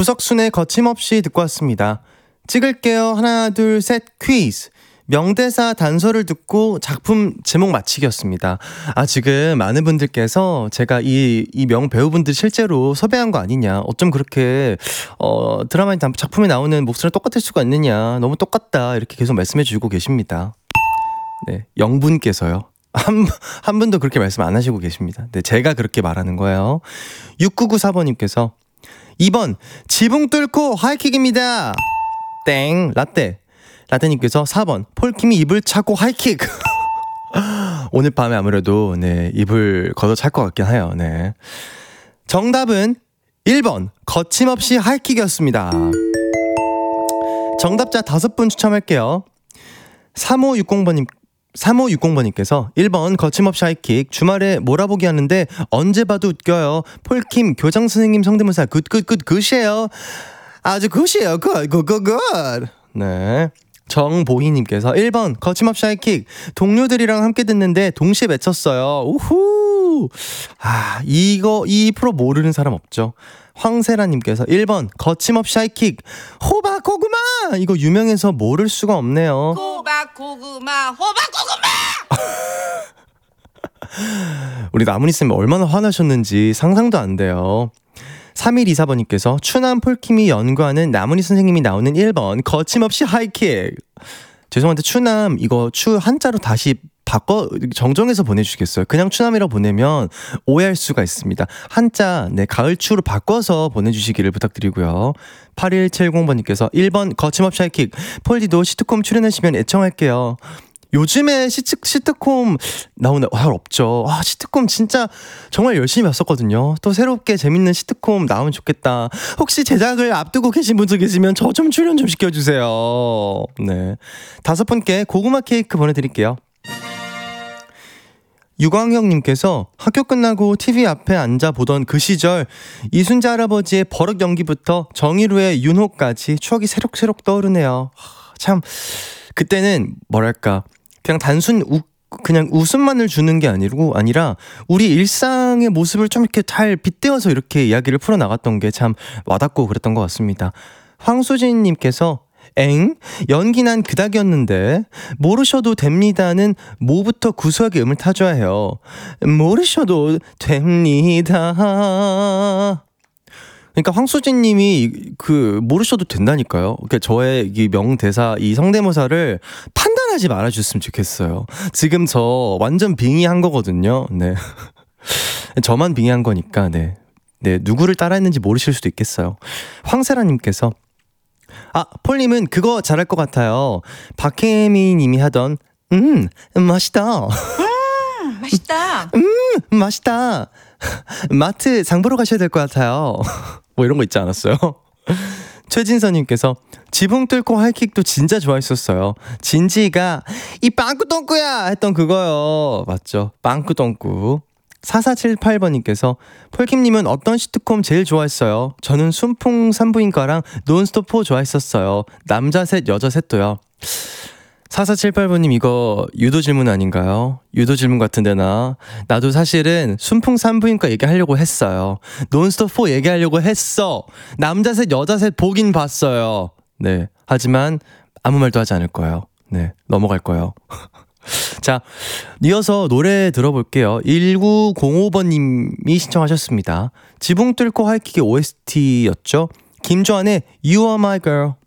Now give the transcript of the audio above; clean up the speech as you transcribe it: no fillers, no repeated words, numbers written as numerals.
구석순의 거침없이 듣고 왔습니다. 찍을게요. 하나, 둘, 셋, 퀴즈. 명대사 단서를 듣고 작품 제목 맞히기였습니다. 지금 많은 분들께서 제가 이 명배우분들 실제로 섭외한 거 아니냐, 어쩜 그렇게 드라마 작품에 나오는 목소리랑 똑같을 수가 있느냐, 너무 똑같다, 이렇게 계속 말씀해 주고 계십니다. 네, 영분께서요. 한 분도 그렇게 말씀 안 하시고 계십니다. 네, 제가 그렇게 말하는 거예요. 6994번님께서 2번 지붕 뚫고 하이킥입니다. 땡. 라떼님께서 4번 폴킴이 입을 차고 하이킥. 오늘 밤에 아무래도 네, 입을 걷어찰 것 같긴 해요. 네. 정답은 1번 거침없이 하이킥이었습니다. 정답자 5분 추첨할게요. 3560번님께서 1번 거침없이 하이킥. 주말에 몰아보기 하는데 언제 봐도 웃겨요. 폴킴 교장선생님 성대모사 굿이에요. 아주 굿이에요. 굿. 네. 정보희님께서 1번 거침없이 하이킥. 동료들이랑 함께 듣는데 동시에 외쳤어요. 우후. 이 프로 모르는 사람 없죠. 황세라님께서 1번 거침없이 하이킥. 호박 고구마. 이거 유명해서 모를 수가 없네요. 호박 고구마. 우리 나문희쌤이 얼마나 화나셨는지 상상도 안 돼요. 3124번님께서 추남 폴킴이 연구하는 나문희 선생님이 나오는 1번 거침없이 하이킥. 죄송한데 추남 이거 추 한자로 다시 바꿔 정정해서 보내주시겠어요? 그냥 추남이라고 보내면 오해할 수가 있습니다. 한자 가을추로 바꿔서 보내주시기를 부탁드리고요. 8170번님께서 1번 거침없이 하이킥. 폴디도 시트콤 출연하시면 애청할게요. 요즘에 시트콤 나오는 없죠. 시트콤 진짜 정말 열심히 봤었거든요. 또 새롭게 재밌는 시트콤 나오면 좋겠다. 혹시 제작을 앞두고 계신 분들 계시면 저 좀 출연 좀 시켜주세요. 네, 5분께 고구마 케이크 보내드릴게요. 유광형님께서 학교 끝나고 TV 앞에 앉아 보던 그 시절, 이순재 할아버지의 버럭 연기부터 정의루의 윤호까지 추억이 새록새록 떠오르네요. 참 그때는 뭐랄까, 그냥 그냥 웃음만을 주는 게 아니라 우리 일상의 모습을 좀 이렇게 잘 빗대어서 이렇게 이야기를 풀어나갔던 게 참 와닿고 그랬던 것 같습니다. 황수진님께서 연기 난 그닥이었는데 모르셔도 됩니다는 뭐부터 구수하게 음을 타줘야 해요. 모르셔도 됩니다. 그러니까 황수진님이 모르셔도 된다니까요. 그러니까 저의 이 명대사, 이 성대모사를 판단하지 말아줬으면 좋겠어요. 지금 저 완전 빙의한 거거든요. 네, 저만 빙의한 거니까. 네, 누구를 따라했는지 모르실 수도 있겠어요. 황세라님께서 폴님은 그거 잘할 것 같아요. 박혜미님이 하던 맛있다. 맛있다. 맛있다. 마트 장 보러 가셔야 될 것 같아요. 뭐 이런 거 있지 않았어요? 최진서님께서 지붕 뚫고 하이킥도 진짜 좋아했었어요. 진지가 이 빵꾸똥꾸야 했던 그거요. 맞죠? 빵꾸똥꾸. 4478번님께서 폴킴님은 어떤 시트콤 제일 좋아했어요? 저는 순풍 산부인과랑 논스톱 4 좋아했었어요. 남자 셋 여자 셋도요. 4478번님 이거 유도 질문 아닌가요? 유도 질문 같은데 나도 사실은 순풍 산부인과 얘기하려고 했어요. 논스톱 4 얘기하려고 했어. 남자 셋 여자 셋 보긴 봤어요. 네, 하지만 아무 말도 하지 않을 거예요. 네, 넘어갈 거예요. 자, 이어서 노래 들어볼게요. 1905번님이 신청하셨습니다. 지붕 뚫고 하이킥의 OST였죠. 김조한의 You Are My Girl.